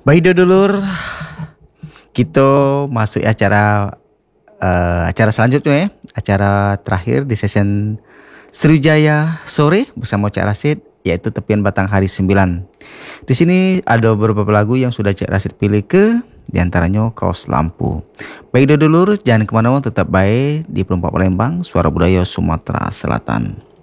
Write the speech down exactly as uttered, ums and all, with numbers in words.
Baik dulur, kita masuk acara uh, acara selanjutnya ya, acara terakhir di session Sriwijaya sore bersama Cak Rasid, yaitu Tepian Batang Hari sembilan. Di sini ada beberapa lagu yang sudah Cak Rasid pilih ke, diantaranya Kaos Lampu. Baik dulur, jangan kemana-mana, tetap baik di Perempat Palembang, Suara Budaya Sumatera Selatan.